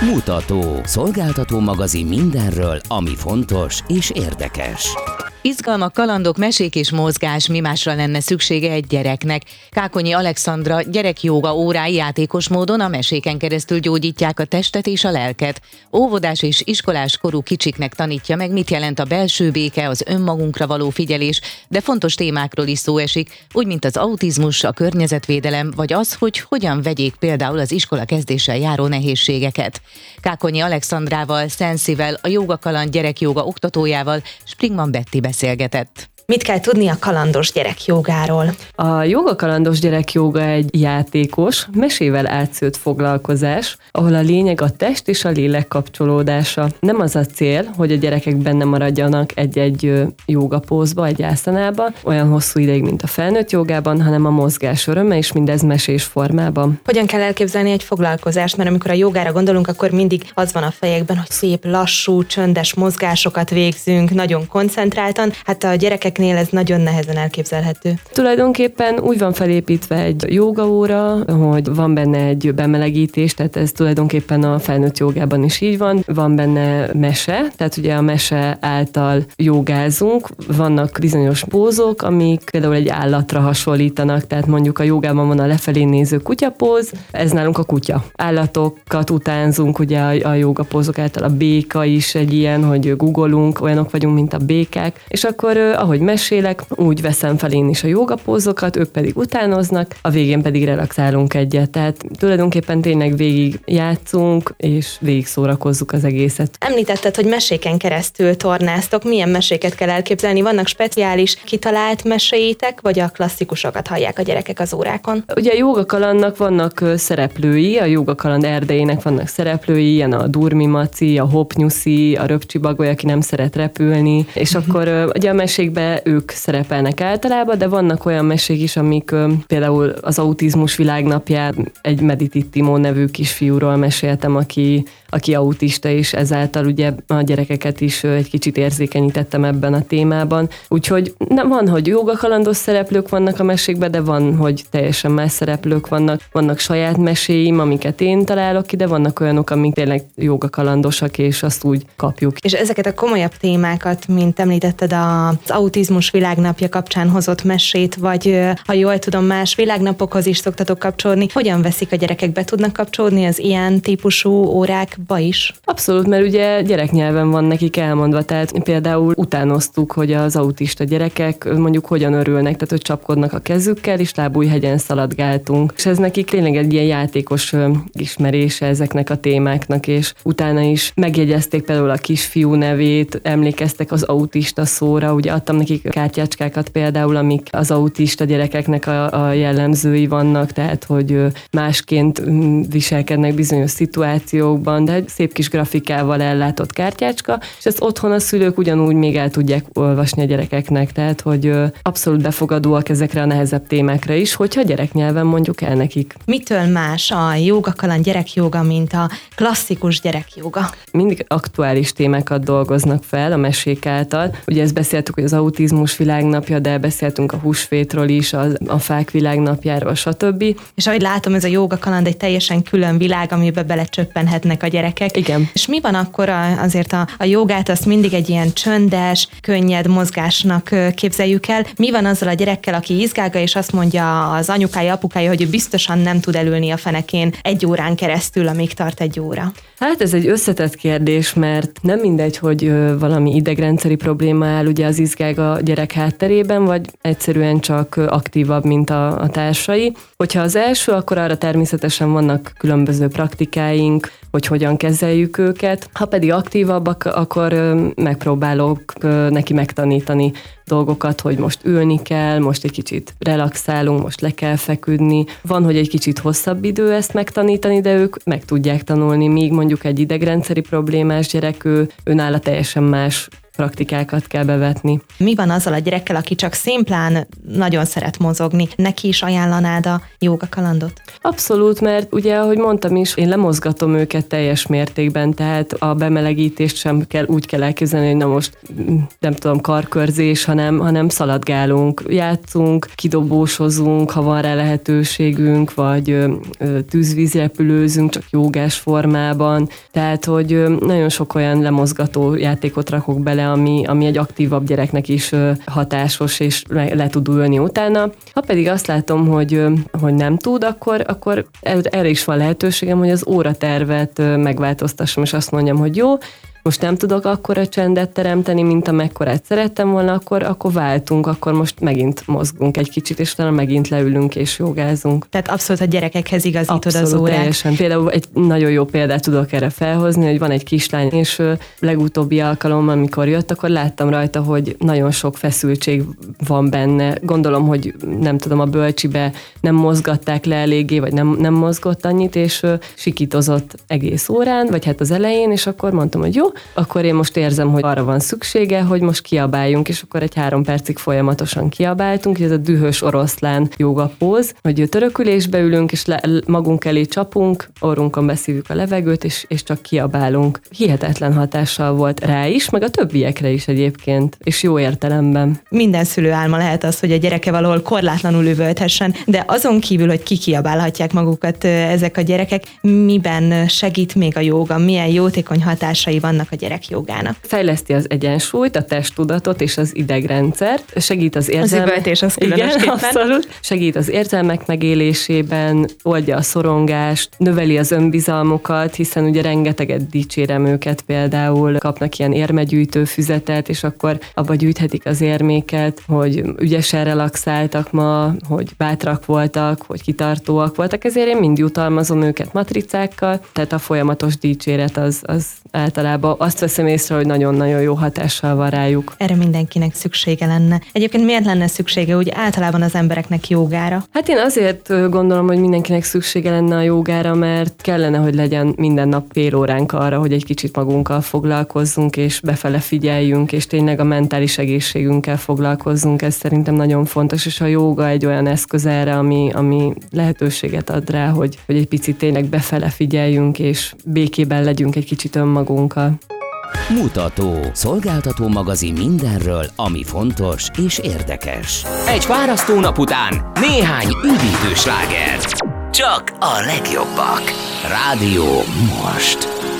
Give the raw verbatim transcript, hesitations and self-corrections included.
Mutató, szolgáltató magazin mindenről, ami fontos és érdekes. Izgalmak, kalandok, mesék és mozgás, mi másra lenne szüksége egy gyereknek. Kákonyi Alexandra gyerekjóga órái játékos módon a meséken keresztül gyógyítják a testet és a lelket. Óvodás és iskolás korú kicsiknek tanítja meg, mit jelent a belső béke, az önmagunkra való figyelés, de fontos témákról is szó esik, úgy mint az autizmus, a környezetvédelem, vagy az, hogy hogyan vegyék például az iskola kezdéssel járó nehézségeket. Kákonyi Alexandrával, Szensivel, a Jogakaland gyerekjóga oktatójával Springman Betty beszélgetett. Mit kell tudni a kalandos gyerekjógáról? A jogakalandos gyerekjóga egy játékos, mesével átszőtt foglalkozás, ahol a lényeg a test és a lélek kapcsolódása. Nem az a cél, hogy a gyerekek benne maradjanak egy-egy jogapózba, egy ászanába, olyan hosszú ideig, mint a felnőtt jogában, hanem a mozgás öröme, és mindez mesés formában. Hogyan kell elképzelni egy foglalkozást? Mert amikor a jogára gondolunk, akkor mindig az van a fejekben, hogy szép, lassú, csöndes mozgásokat végzünk, nagyon koncentráltan. Hát a gyerekeknél ez nagyon nehezen elképzelhető. Tulajdonképpen úgy van felépítve egy jógaóra, hogy van benne egy bemelegítés, tehát ez tulajdonképpen a felnőtt jogában is így van. Van benne mese, tehát ugye a mese által jogázunk. Vannak bizonyos pózok, amik például egy állatra hasonlítanak, tehát mondjuk a jogában van a lefelé néző kutyapóz, ez nálunk a kutya. Állatokat utánzunk, ugye a, a jogapózok által, a béka is egy ilyen, hogy googolunk, olyanok vagyunk, mint a békák, és akkor ahogy mesélek, úgy veszem fel én is a jogapózokat, ők pedig utánoznak, a végén pedig relaxálunk egyet. Tehát tulajdonképpen tényleg végig játszunk, és végig szórakozzuk az egészet. Említetted, hogy meséken keresztül tornáztok. Milyen meséket kell elképzelni? Vannak speciális kitalált meséitek, vagy a klasszikusokat hallják a gyerekek az órákon? Ugye a jogakalandnak vannak szereplői, a jogakaland erdejének vannak szereplői, ilyen a Durmi Maci, a Hopnyuszi, a Röpcsibagoly, aki nem szeret repülni, és akkor ugye a mesékben ők szerepelnek általában, de vannak olyan mesék is, amik például az autizmus világnapján egy Meditit Timó nevű kisfiúról meséltem, aki, aki autista, és ezáltal ugye a gyerekeket is egy kicsit érzékenyítettem ebben a témában. Úgyhogy nem van, hogy jogakalandos szereplők vannak a mesékben, de van, hogy teljesen más szereplők vannak. Vannak saját meséim, amiket én találok ki, de vannak olyanok, amik tényleg jogakalandosak, és azt úgy kapjuk. És ezeket a komolyabb témákat, mint említetted az autizmus világnapja kapcsán hozott mesét, vagy ha jól tudom, más világnapokhoz is szoktatok kapcsolódni. Hogyan veszik a gyerekek, be tudnak kapcsolódni az ilyen típusú órákba is? Abszolút, mert ugye gyereknyelven van nekik elmondva, tehát például utánoztuk, hogy az autista gyerekek mondjuk hogyan örülnek, tehát hogy csapkodnak a kezükkel, és lábújhegyen szaladgáltunk. És ez nekik tényleg egy ilyen játékos ismerése ezeknek a témáknak, és utána is megjegyezték például a kisfiú nevét, emlékeztek az autista szóra, ugye adtam nekik kártyácskákat például, amik az autista gyerekeknek a, a jellemzői vannak, tehát hogy másként viselkednek bizonyos szituációkban, de egy szép kis grafikával ellátott kártyácska, és ezt otthon a szülők ugyanúgy még el tudják olvasni a gyerekeknek, tehát hogy abszolút befogadóak ezekre a nehezebb témákra is, hogyha gyereknyelven mondjuk el nekik. Mitől más a jogakaland gyerekjóga, mint a klasszikus gyerekjóga? Mindig aktuális témákat dolgoznak fel a mesék által. Ugye ezt beszéltük, hogy az autizmus világnapja, de beszéltünk a húsvétról is, a, a fák világnapjáról, stb. És ahogy látom, ez a jogakaland egy teljesen külön világ, amiben belecsöppenhetnek a gyerekek. Igen. És mi van akkor a, azért a, a jogát azt mindig egy ilyen csöndes, könnyed mozgásnak képzeljük el. Mi van azzal a gyerekkel, aki izgálga, és azt mondja az anyukája, apukája, hogy ő biztosan nem tud elülni a fenekén egy órán keresztül, amíg tart egy óra? Hát ez egy összetett kérdés, mert nem mindegy, hogy valami idegrendszeri probléma áll ugye az izgága gyerek hátterében, vagy egyszerűen csak aktívabb, mint a, a társai. Hogyha az első, akkor arra természetesen vannak különböző praktikáink, hogy hogyan kezeljük őket. Ha pedig aktívabbak, akkor megpróbálok neki megtanítani dolgokat, hogy most ülni kell, most egy kicsit relaxálunk, most le kell feküdni. Van, hogy egy kicsit hosszabb idő ezt megtanítani, de ők meg tudják tanulni, míg mondjuk egy idegrendszeri problémás gyerek, ő, ő nála teljesen más praktikákat kell bevetni. Mi van azzal a gyerekkel, aki csak szimplán nagyon szeret mozogni? Neki is ajánlanád a jóga kalandot? Abszolút, mert ugye, ahogy mondtam is, én lemozgatom őket teljes mértékben, tehát a bemelegítést sem kell úgy kell elképzelni, hogy na most nem tudom, karkörzés, hanem, hanem szaladgálunk, játszunk, kidobósozunk, ha van rá lehetőségünk, vagy ö, ö, tűzvízrepülőzünk, csak jógás formában. Tehát, hogy ö, nagyon sok olyan lemozgató játékot rakok bele, ami, ami egy aktívabb gyereknek is ö, hatásos, és le, le tud ülni utána. Ha pedig azt látom, hogy, ö, hogy nem tud, akkor, akkor erre is van lehetőségem, hogy az óratervet ö, megváltoztassam, és azt mondjam, hogy jó, most nem tudok akkora csendet teremteni, mint amekkorát szerettem volna, akkor, akkor váltunk, akkor most megint mozgunk egy kicsit, és utána megint leülünk és jogázunk. Tehát abszolút a gyerekekhez igazítod abszolút, az órát. Teljesen. Például egy nagyon jó példát tudok erre felhozni, hogy van egy kislány, és legutóbbi alkalommal, amikor jött, akkor láttam rajta, hogy nagyon sok feszültség van benne. Gondolom, hogy nem tudom, a bölcsibe nem mozgatták le eléggé, vagy nem, nem mozgott annyit, és sikítozott egész órán, vagy hát az elején, és akkor mondtam, hogy jó, akkor én most érzem, hogy arra van szüksége, hogy most kiabáljunk, és akkor egy három percig folyamatosan kiabáltunk, ez a dühös oroszlán jogapóz, hogy törökülésbe ülünk, és le, magunk elé csapunk, orrunkon beszívjuk a levegőt, és, és csak kiabálunk. Hihetetlen hatással volt rá is, meg a többiekre is egyébként, és jó értelemben. Minden szülő álma lehet az, hogy a gyereke valahol korlátlanul üvölthessen, de azon kívül, hogy kikiabálhatják magukat ezek a gyerekek, miben segít még a jóga, milyen jótékony hatásai vannak a gyerek jogának? Fejleszti az egyensúlyt, a testtudatot és az idegrendszert, segít az érzelmek. Az üvöltés az különösképpen. Igen, abszolút. Segít az érzelmek megélésében, oldja a szorongást, növeli az önbizalmukat, hiszen ugye rengeteget dicsérem őket, például kapnak ilyen érmegyűjtő füzetet, és akkor abba gyűjthetik az érméket, hogy ügyesen relaxáltak ma, hogy bátrak voltak, hogy kitartóak voltak, ezért én mind jutalmazom őket matricákkal, tehát a folyamatos dicséret az, az általában azt veszem észre, hogy nagyon-nagyon jó hatással van rájuk. Erre mindenkinek szüksége lenne. Egyébként miért lenne szüksége úgy általában az embereknek jogára? Hát én azért gondolom, hogy mindenkinek szüksége lenne a jogára, mert kellene, hogy legyen minden nap fél óránk arra, hogy egy kicsit magunkkal foglalkozzunk, és befele figyeljünk, és tényleg a mentális egészségünkkel foglalkozzunk. Ez szerintem nagyon fontos, és a jóga egy olyan eszköz erre, ami, ami lehetőséget ad rá, hogy, hogy egy picit tényleg befele figyeljünk, és békében legyünk egy kicsit önmagunkkal. Mutató. Szolgáltató magazin mindenről, ami fontos és érdekes. Egy fárasztó nap után néhány üdítő sláger. Csak a legjobbak. Rádió most.